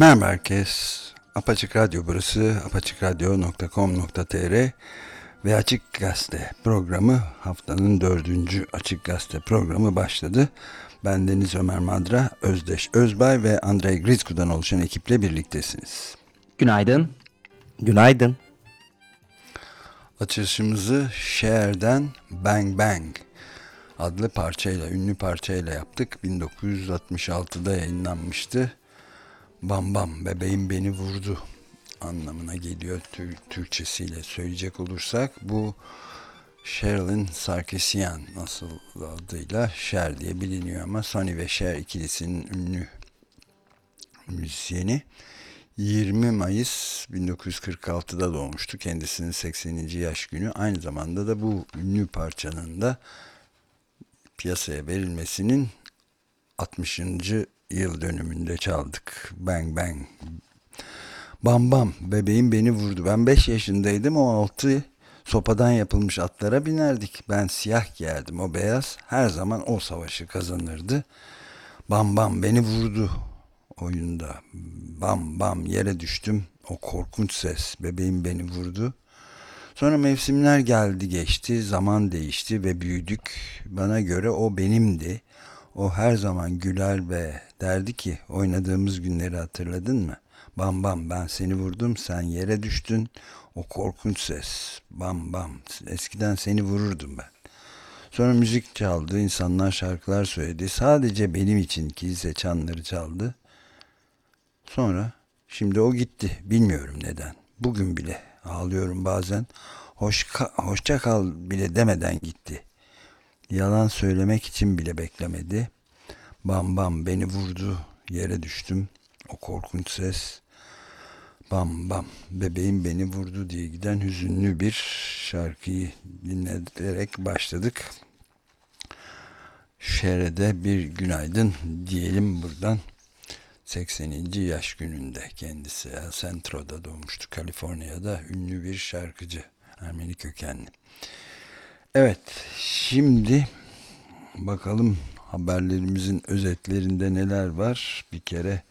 Merhaba herkes. Apaçık Radyo burası. apaçıkradyo.com.tr ve Açık Gazete programı, haftanın 4. Açık Gazete programı başladı. Ben Deniz Ömer Madra, Özdeş Özbay ve Andrei Grizku'dan oluşan ekiple birliktesiniz. Günaydın. Günaydın. Açılışımızı Cher'den Bang Bang adlı parçayla, ünlü parçayla yaptık. 1966'da yayınlanmıştı. Bam bam bebeğim beni vurdu anlamına geliyor Türkçesiyle söyleyecek olursak. Bu Sherilyn Sarkisian nasıl adıyla Cher diye biliniyor ama Sonny ve Cher ikilisinin ünlü müzisyeni. 20 Mayıs 1946'da doğmuştu. Kendisinin 80. yaş günü. Aynı zamanda da bu ünlü parçanın da piyasaya verilmesinin 60. yıl dönümünde çaldık. Bang Bang. Bam bam bebeğim beni vurdu. Ben 5 yaşındaydım, o 6 sopadan yapılmış atlara binerdik. Ben siyah giyerdim, o beyaz. Her zaman o savaşı kazanırdı. Bam bam beni vurdu oyunda. Bam bam yere düştüm. O korkunç ses, bebeğim beni vurdu. Sonra mevsimler geldi geçti, zaman değişti ve büyüdük. Bana göre o benimdi. O her zaman güler ve derdi ki, oynadığımız günleri hatırladın mı? Bam bam ben seni vurdum, sen yere düştün. O korkunç ses, bam bam, eskiden seni vururdum ben. Sonra müzik çaldı, insanlar şarkılar söyledi. Sadece benim için kilise çanları çaldı. Sonra şimdi o gitti, bilmiyorum neden. Bugün bile ağlıyorum bazen. Hoşça kal bile demeden gitti. Yalan söylemek için bile beklemedi. Bam bam beni vurdu, yere düştüm. O korkunç ses. Bam bam bebeğim beni vurdu diye giden hüzünlü bir şarkıyı dinleyerek başladık. Şere'de bir günaydın diyelim buradan. 80. yaş gününde kendisi El Centro'da doğmuştu, Kaliforniya'da, ünlü bir şarkıcı, Ermeni kökenli. Evet, şimdi bakalım haberlerimizin özetlerinde neler var. Bir kere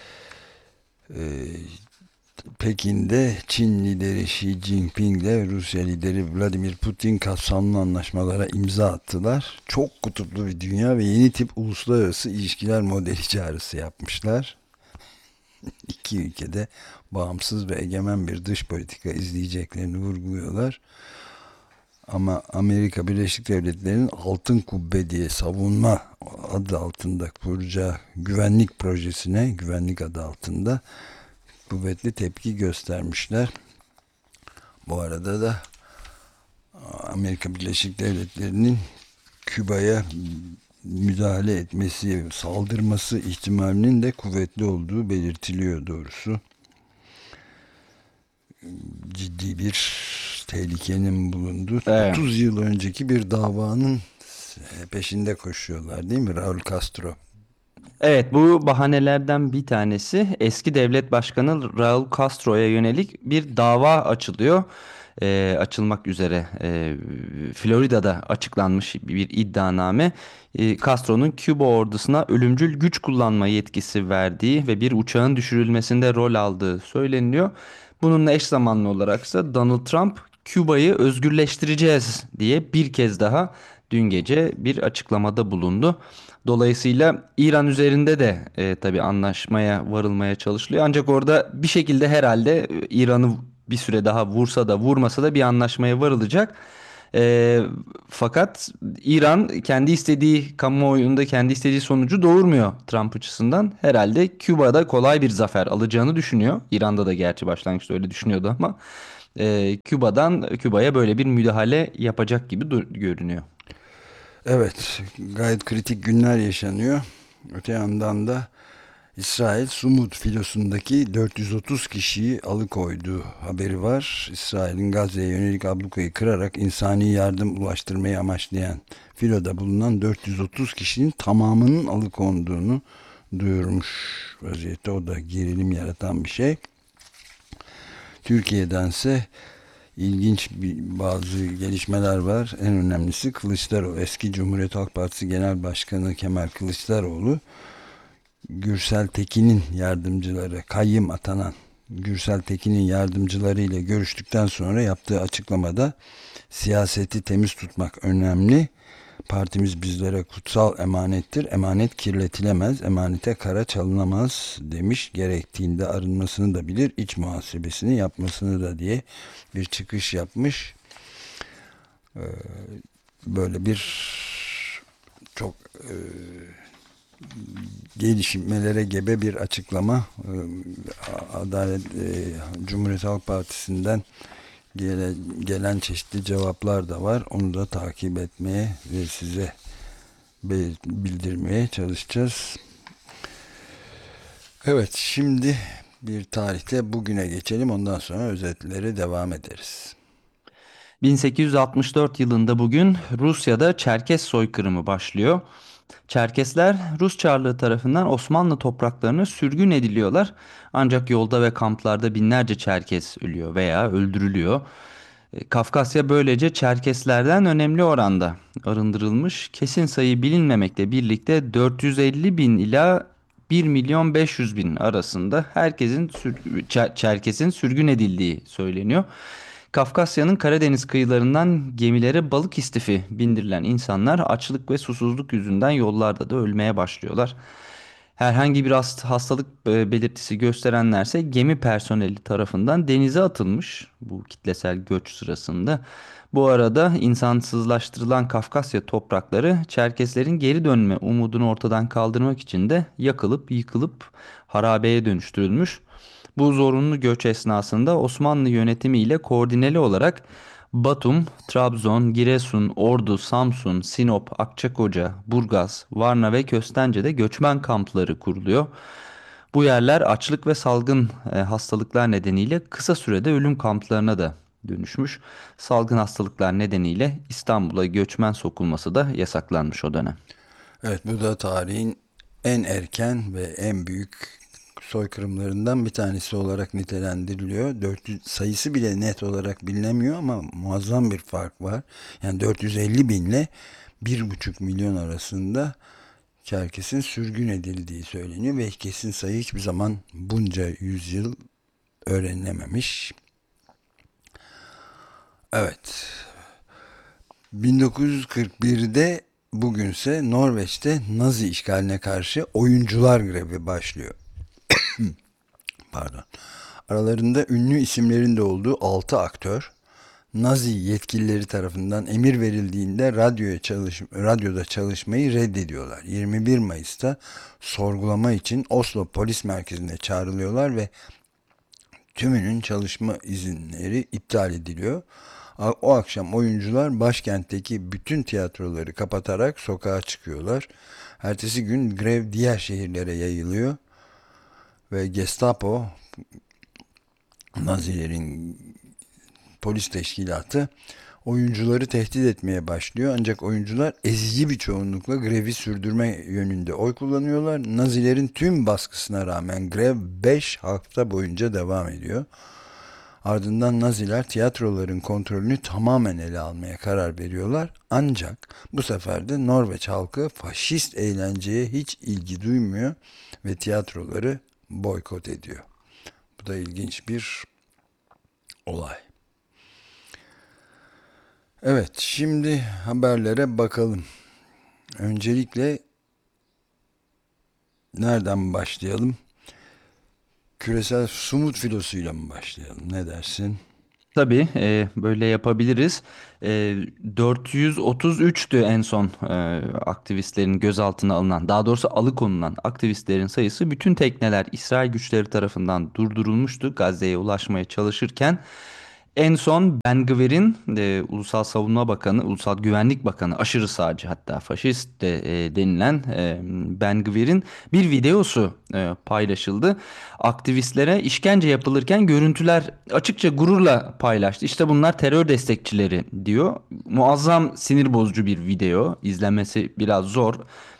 Pekin'de Çin lideri Xi Jinping ile Rusya lideri Vladimir Putin kapsamlı anlaşmalara imza attılar. Çok kutuplu bir dünya ve yeni tip uluslararası ilişkiler modeli çağrısı yapmışlar. İki ülkede bağımsız ve egemen bir dış politika izleyeceklerini vurguluyorlar. Ama Amerika Birleşik Devletleri'nin Altın Kubbe diye savunma adı altında kuracağı güvenlik projesine, güvenlik adı altında kuvvetli tepki göstermişler. Bu arada da Amerika Birleşik Devletleri'nin Küba'ya müdahale etmesi, saldırması ihtimalinin de kuvvetli olduğu belirtiliyor doğrusu. Ciddi bir tehlikenin bulunduğu, Evet. 30 yıl önceki bir davanın peşinde koşuyorlar değil mi? Raul Castro. Evet, bu bahanelerden bir tanesi eski devlet başkanı Raul Castro'ya yönelik bir dava açılıyor. Açılmak üzere Florida'da açıklanmış bir iddianame. Castro'nun Küba ordusuna ölümcül güç kullanma yetkisi verdiği ve bir uçağın düşürülmesinde rol aldığı söyleniyor. Bununla eş zamanlı olaraksa Donald Trump Küba'yı özgürleştireceğiz diye bir kez daha dün gece bir açıklamada bulundu. Dolayısıyla İran üzerinde de tabii anlaşmaya varılmaya çalışılıyor. Ancak orada bir şekilde herhalde İran'ı bir süre daha vursa da vurmasa da bir anlaşmaya varılacak. E, Fakat İran kendi istediği kamuoyunda kendi istediği sonucu doğurmuyor Trump açısından. Herhalde Küba'da kolay bir zafer alacağını düşünüyor. İran'da da gerçi başlangıçta öyle düşünüyordu ama Küba'ya böyle bir müdahale yapacak gibi görünüyor. Evet, gayet kritik günler yaşanıyor. Öte yandan da İsrail Sumud filosundaki 430 kişiyi alıkoyduğu haberi var. İsrail'in Gazze'ye yönelik ablukayı kırarak insani yardım ulaştırmayı amaçlayan filoda bulunan 430 kişinin tamamının alıkonduğunu duyurmuş vaziyette. O da gerilim yaratan bir şey. Türkiye'dense İlginç bazı gelişmeler var. En önemlisi Kılıçdaroğlu. Eski Cumhuriyet Halk Partisi Genel Başkanı Kemal Kılıçdaroğlu Gürsel Tekin'in yardımcıları, kayyım atanan Gürsel Tekin'in yardımcıları ile görüştükten sonra yaptığı açıklamada siyaseti temiz tutmak önemli. Partimiz bizlere kutsal emanettir. Emanet kirletilemez, emanete kara çalınamaz demiş. Gerektiğinde arınmasını da bilir, iç muhasebesini yapmasını da diye bir çıkış yapmış. Böyle bir çok gelişmelere gebe bir açıklama. Adalet Cumhuriyet Halk Partisi'nden gelen çeşitli cevaplar da var. Onu da takip etmeye ve size bildirmeye çalışacağız. Evet, şimdi bir tarihte bugüne geçelim. Ondan sonra özetlere devam ederiz. 1864 yılında bugün Rusya'da Çerkes soykırımı başlıyor. Çerkesler Rus Çarlığı tarafından Osmanlı topraklarına sürgün ediliyorlar. Ancak yolda ve kamplarda binlerce Çerkes ölüyor veya öldürülüyor. Kafkasya böylece Çerkeslerden önemli oranda arındırılmış. Kesin sayı bilinmemekle birlikte 450 bin ila 1 milyon 500 bin arasında herkesin Çerkes'in sürgün edildiği söyleniyor. Kafkasya'nın Karadeniz kıyılarından gemilere balık istifi bindirilen insanlar açlık ve susuzluk yüzünden yollarda da ölmeye başlıyorlar. Herhangi bir hastalık belirtisi gösterenlerse gemi personeli tarafından denize atılmış bu kitlesel göç sırasında. Bu arada insansızlaştırılan Kafkasya toprakları Çerkeslerin geri dönme umudunu ortadan kaldırmak için de yakılıp yıkılıp harabeye dönüştürülmüş. Bu zorunlu göç esnasında Osmanlı yönetimiyle koordineli olarak Batum, Trabzon, Giresun, Ordu, Samsun, Sinop, Akçakoca, Burgaz, Varna ve Köstence'de göçmen kampları kuruluyor. Bu yerler açlık ve salgın hastalıklar nedeniyle kısa sürede ölüm kamplarına da dönüşmüş. Salgın hastalıklar nedeniyle İstanbul'a göçmen sokulması da yasaklanmış o dönem. Evet, bu da tarihin en erken ve en büyük soykırımlarından bir tanesi olarak nitelendiriliyor. 400 sayısı bile net olarak bilinemiyor ama muazzam bir fark var. Yani 450 binle 1,5 milyon arasında Çerkes'in sürgün edildiği söyleniyor ve kesin sayı hiçbir zaman bunca yüzyıl öğrenilememiş. Evet. 1941'de bugünse Norveç'te Nazi işgaline karşı oyuncular grevi başlıyor. Pardon. Aralarında ünlü isimlerin de olduğu 6 aktör Nazi yetkilileri tarafından emir verildiğinde radyoda çalışmayı reddediyorlar. 21 Mayıs'ta sorgulama için Oslo Polis Merkezi'ne çağrılıyorlar ve tümünün çalışma izinleri iptal ediliyor. O akşam oyuncular başkentteki bütün tiyatroları kapatarak sokağa çıkıyorlar. Ertesi gün grev diğer şehirlere yayılıyor ve Gestapo, Nazilerin polis teşkilatı oyuncuları tehdit etmeye başlıyor. Ancak oyuncular ezici bir çoğunlukla grevi sürdürme yönünde oy kullanıyorlar. Nazilerin tüm baskısına rağmen grev 5 hafta boyunca devam ediyor. Ardından Naziler tiyatroların kontrolünü tamamen ele almaya karar veriyorlar. Ancak bu sefer de Norveç halkı faşist eğlenceye hiç ilgi duymuyor ve tiyatroları boykot ediyor. Bu da ilginç bir olay. Evet, şimdi haberlere bakalım. Öncelikle nereden başlayalım? Küresel sumut filosuyla mı başlayalım? Ne dersin? Tabii böyle yapabiliriz. 433'tü en son aktivistlerin gözaltına alınan, daha doğrusu alıkonulan aktivistlerin sayısı. Bütün tekneler İsrail güçleri tarafından durdurulmuştu Gazze'ye ulaşmaya çalışırken. En son Ben Gvir'in Ulusal Savunma Bakanı, Ulusal Güvenlik Bakanı, aşırı sağcı hatta faşist de denilen Ben Gvir'in bir videosu paylaşıldı. Aktivistlere işkence yapılırken görüntüler açıkça gururla paylaştı. İşte bunlar terör destekçileri diyor. Muazzam sinir bozucu bir video. İzlemesi biraz zor.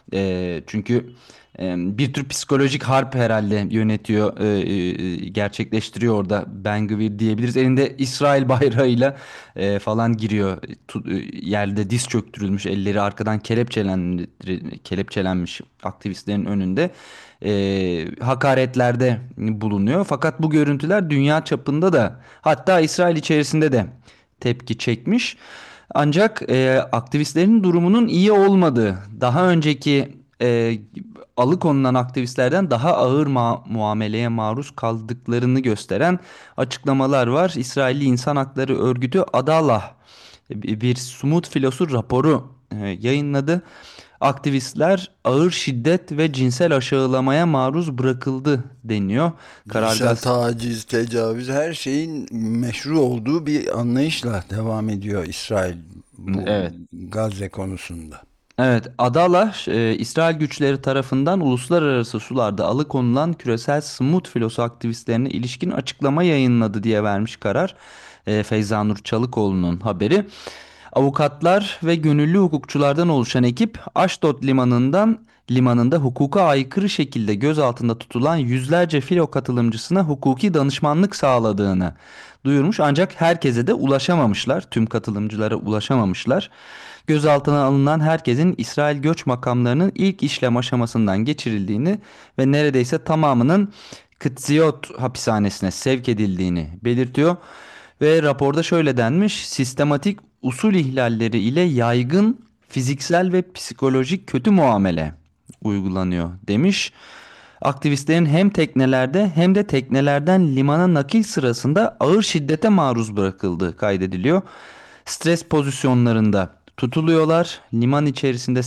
Çünkü bir tür psikolojik harp herhalde yönetiyor, gerçekleştiriyor orada Ben Gvir diyebiliriz. Elinde İsrail bayrağıyla falan giriyor. Yerde diz çöktürülmüş, elleri arkadan kelepçelenmiş aktivistlerin önünde. Hakaretlerde bulunuyor. Fakat bu görüntüler dünya çapında da, hatta İsrail içerisinde de tepki çekmiş. Ancak aktivistlerin durumunun iyi olmadığı, daha önceki alıkonulan aktivistlerden daha ağır muameleye maruz kaldıklarını gösteren açıklamalar var. İsrailli İnsan Hakları Örgütü Adalah bir Sumut filosu raporu yayınladı. Aktivistler ağır şiddet ve cinsel aşağılamaya maruz bırakıldı deniyor. Cinsel Karargah. taciz, tecavüz, her şeyin meşru olduğu bir anlayışla devam ediyor İsrail bu Evet. Gazze konusunda. Evet, Adalah, İsrail güçleri tarafından uluslararası sularda alıkonulan küresel smut filosu aktivistlerine ilişkin açıklama yayınladı diye vermiş karar. Feyzanur Çalıkoğlu'nun haberi. Avukatlar ve gönüllü hukukçulardan oluşan ekip Aşdod limanında hukuka aykırı şekilde gözaltında tutulan yüzlerce filo katılımcısına hukuki danışmanlık sağladığını duyurmuş. Ancak herkese de ulaşamamışlar. Tüm katılımcılara ulaşamamışlar. Gözaltına alınan herkesin İsrail göç makamlarının ilk işlem aşamasından geçirildiğini ve neredeyse tamamının Kıtziyot hapishanesine sevk edildiğini belirtiyor. Ve raporda şöyle denmiş: sistematik usul ihlalleri ile yaygın fiziksel ve psikolojik kötü muamele uygulanıyor demiş. Aktivistlerin hem teknelerde hem de teknelerden limana nakil sırasında ağır şiddete maruz bırakıldığı kaydediliyor. Stres pozisyonlarında tutuluyorlar. Liman içerisinde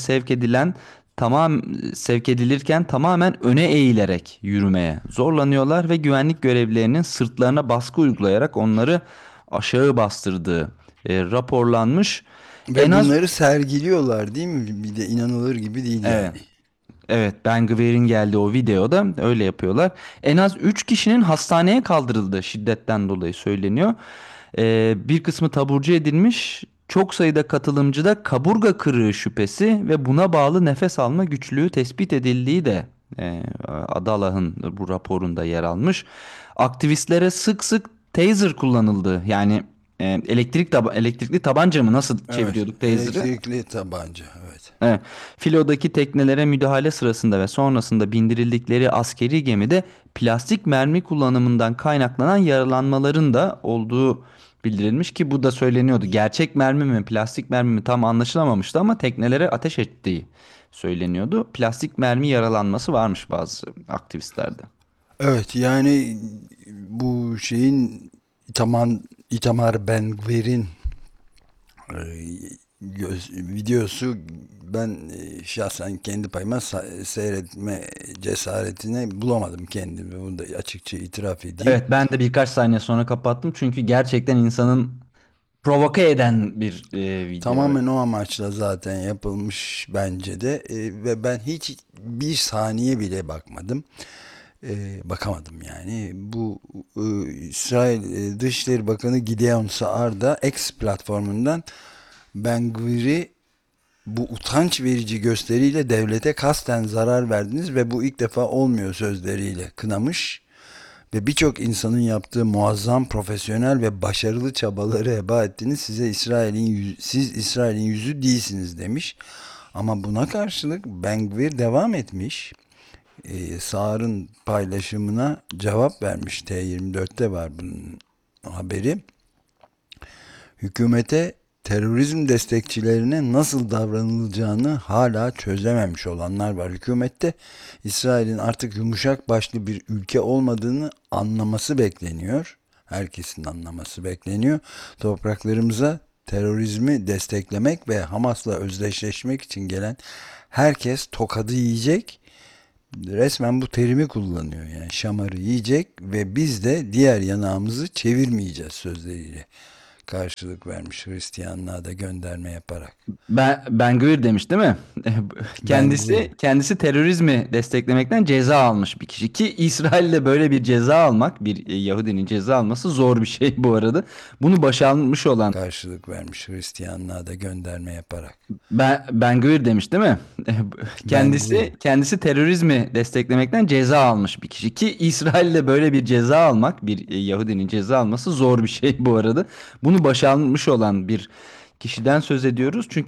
sevk edilirken tamamen öne eğilerek yürümeye zorlanıyorlar ve güvenlik görevlilerinin sırtlarına baskı uygulayarak onları aşağı bastırdığı raporlanmış. En Ve az bunları sergiliyorlar değil mi? Bir de inanılır gibi değil evet. yani. Evet, Ben Gvir'in geldiği o videoda öyle yapıyorlar. En az 3 kişinin hastaneye kaldırıldığı şiddetten dolayı söyleniyor. Bir kısmı taburcu edilmiş. Çok sayıda katılımcıda kaburga kırığı şüphesi ve buna bağlı nefes alma güçlüğü tespit edildiği de Adalah'ın bu raporunda yer almış. Aktivistlere sık sık taser kullanıldı. Yani elektrikli tabanca mı, nasıl Evet, çeviriyorduk taser'ı? elektrikli tabanca, evet. Evet. Filodaki teknelere müdahale sırasında ve sonrasında bindirildikleri askeri gemide plastik mermi kullanımından kaynaklanan yaralanmaların da olduğu bildirilmiş ki bu da söyleniyordu. Gerçek mermi mi, plastik mermi mi tam anlaşılamamıştı ama teknelere ateş ettiği söyleniyordu. Plastik mermi yaralanması varmış bazı aktivistlerde. Evet, yani bu şeyin İtamar Ben-Gvir'in e, videosu, ben şahsen kendi payıma seyretme cesaretine bulamadım kendimi. Bunu da açıkça itiraf edeyim. Evet, ben de birkaç saniye sonra kapattım çünkü gerçekten insanın provoke eden bir video. Tamamen o amaçla zaten yapılmış bence de. Ve ben hiç bir saniye bile bakmadım. Bakamadım yani. Bu İsrail Dışişleri Bakanı Gideon Saar da X platformundan Ben-Gvir'i bu utanç verici gösteriyle devlete kasten zarar verdiniz ve bu ilk defa olmuyor sözleriyle kınamış ve birçok insanın yaptığı muazzam profesyonel ve başarılı çabaları heba ettiniz. Siz İsrail'in yüzü değilsiniz demiş. Ama buna karşılık Ben-Gvir devam etmiş. Saar'ın paylaşımına cevap vermiş. T24'te var bunun haberi. Hükümete terörizm destekçilerine nasıl davranılacağını hala çözememiş olanlar var. Hükümette İsrail'in artık yumuşak başlı bir ülke olmadığını anlaması bekleniyor. Herkesin anlaması bekleniyor. Topraklarımıza terörizmi desteklemek ve Hamas'la özdeşleşmek için gelen herkes tokadı yiyecek. Resmen bu terimi kullanıyor, yani şamarı yiyecek ve biz de diğer yanağımızı çevirmeyeceğiz sözleriyle karşılık vermiş, Hristiyanlığa da gönderme yaparak. Ben Gvir demiş değil mi? Ben Kendisi terörizmi desteklemekten ceza almış bir kişi ki İsrail'de böyle bir ceza almak, bir Yahudinin ceza alması zor bir şey bu arada. Bunu başarmış olan karşılık vermiş, Hristiyanlığa da gönderme yaparak. Ben Gvir demiş değil mi? Kendisi terörizmi desteklemekten ceza almış bir kişi ki İsrail'de böyle bir ceza almak, bir Yahudinin ceza alması zor bir şey bu arada. Bunu başarmış olan bir kişiden söz ediyoruz. Çünkü